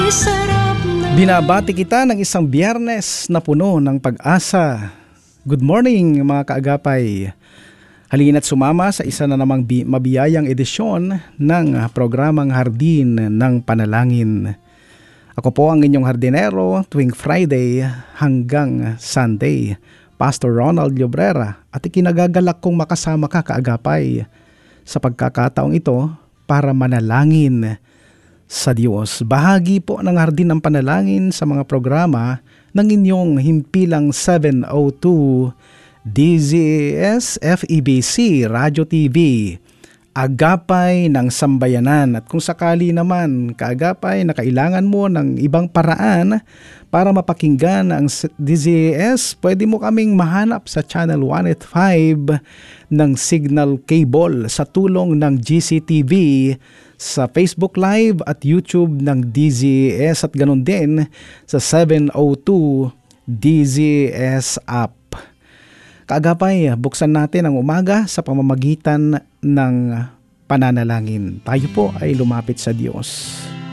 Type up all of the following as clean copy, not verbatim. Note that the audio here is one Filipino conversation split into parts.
Binabati kita ng isang Biyernes na puno ng pag-asa. Good morning mga kaagapay. Halina't sumama sa isa na namang mabiyayang edisyon ng programang Hardin ng Panalangin. Ako po ang inyong hardinero tuwing Friday hanggang Sunday, Pastor Ronald Llobrera, at ikinagagalak kong makasama ka kaagapay sa pagkakataong ito para manalangin sa Diyos. Bahagi po ng Hardin ng Panalangin sa mga programa ng inyong himpilang 702 DZS FEBC Radio TV, Agapay ng Sambayanan. At kung sakali naman kaagapay na kailangan mo ng ibang paraan para mapakinggan ang DZS, pwede mo kaming mahanap sa Channel 185 ng Signal Cable sa tulong ng GCTV, sa Facebook Live at YouTube ng DZS, at ganun din sa 702 DZS app. Kaagapay, buksan natin ang umaga sa pamamagitan ng pananalangin. Tayo po ay lumapit sa Diyos.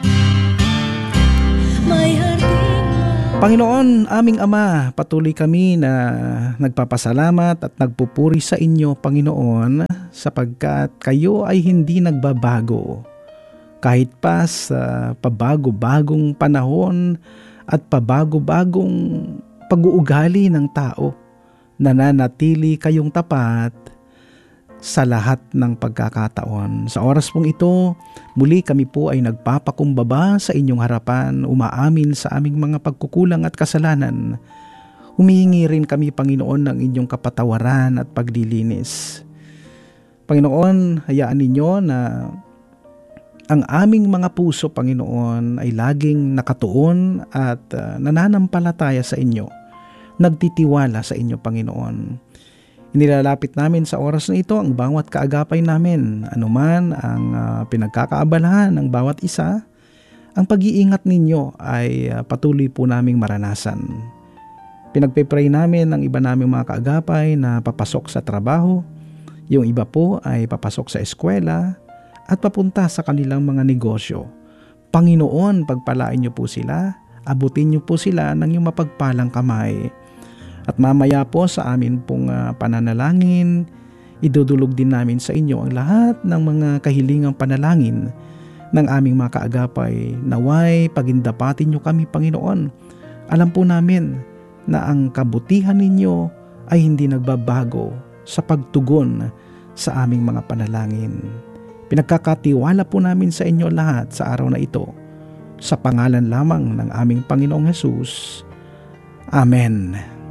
Panginoon, aming Ama, patuloy kami na nagpapasalamat at nagpupuri sa inyo, Panginoon, sapagkat kayo ay hindi nagbabago. Kahit pa sa pabago-bagong panahon at pabago-bagong pag-uugali ng tao, nananatili kayong tapat sa lahat ng pagkakataon. Sa oras pong ito, muli kami po ay nagpapakumbaba sa inyong harapan, umaamin sa aming mga pagkukulang at kasalanan. Humihingi rin kami, Panginoon, ng inyong kapatawaran at paglilinis. Panginoon, hayaan ninyo na ang aming mga puso, Panginoon, ay laging nakatuon at nananampalataya sa inyo. Nagtitiwala sa inyo, Panginoon. Inilalapit namin sa oras na ito ang bawat kaagapay namin, anuman ang pinagkakaabalahan ng bawat isa. Ang pag-iingat ninyo ay patuloy po naming maranasan. Pinagpe-pray namin ang iba naming mga kaagapay na papasok sa trabaho, yung iba po ay papasok sa eskwela at papunta sa kanilang mga negosyo. Panginoon, pagpalain niyo po sila, abutin niyo po sila ng iyong mapagpalang kamay. At mamaya po sa amin pong pananalangin, idudulog din namin sa inyo ang lahat ng mga kahilingang panalangin ng aming mga kaagapay. Naway, pagindapatin niyo kami, Panginoon. Alam po namin na ang kabutihan ninyo ay hindi nagbabago sa pagtugon sa aming mga panalangin. Pinagkakatiwala po namin sa inyo lahat sa araw na ito, sa pangalan lamang ng aming Panginoong Hesus. Amen.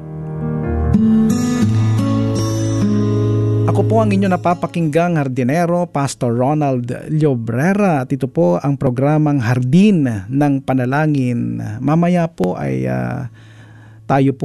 Ako po ang inyong napapakinggang hardinero, Pastor Ronald Llobrera, at ito po ang programang Hardin ng Panalangin. Mamaya po ay tayo po